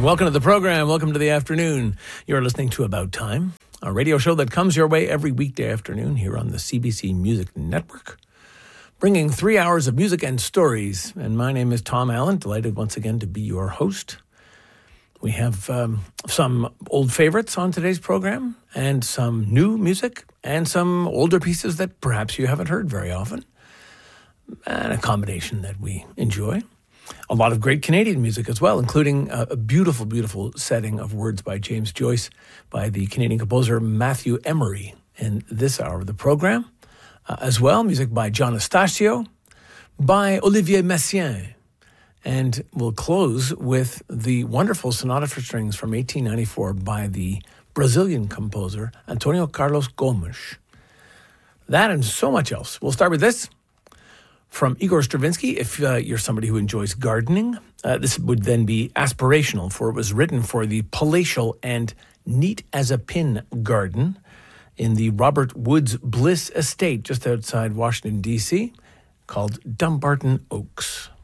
Welcome to the program. Welcome to the afternoon. You're listening to About Time, a radio show that comes your way every weekday afternoon here on the CBC Music Network, bringing 3 hours of music and stories. And my name is Tom Allen, delighted once again to be your host. We have some old favorites on today's program and some new music and some older pieces that perhaps you haven't heard very often, and a combination that we enjoy. A lot of great Canadian music as well, including a beautiful, beautiful setting of words by James Joyce by the Canadian composer Matthew Emery in this hour of the program. As well, music by John Estacio, by Olivier Messiaen. And we'll close with the wonderful Sonata for Strings from 1894 by the Brazilian composer Antonio Carlos Gomes. That and so much else. We'll start with this. From Igor Stravinsky, if you're somebody who enjoys gardening, this would then be aspirational, for it was written for the palatial and neat as a pin garden in the Robert Woods Bliss estate just outside Washington, D.C., called Dumbarton Oaks.